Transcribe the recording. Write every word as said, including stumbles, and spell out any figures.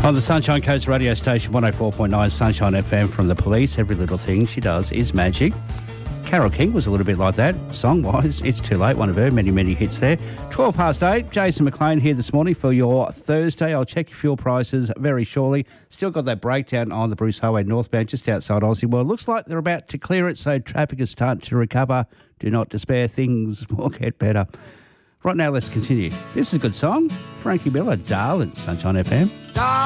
On the Sunshine Coast radio station, one oh four point nine Sunshine F M from The Police. Every little thing she does is magic. Carole King was a little bit like that, song-wise. It's Too Late, one of her many, many hits there. twelve past eight, Jason McLean here this morning for your Thursday. I'll check your fuel prices very shortly. Still got that breakdown on the Bruce Highway northbound just outside Aussie. Well, it looks like they're about to clear it, so traffic is starting to recover. Do not despair, things will get better. Right now, let's continue. This is a good song. Frankie Miller, Darling, Sunshine F M.